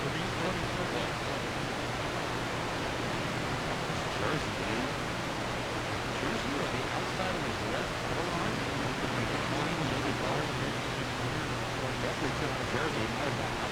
Jersey, dude. Jersey on the outside of his left forearm. Maybe $20 million. Definitely took the jersey.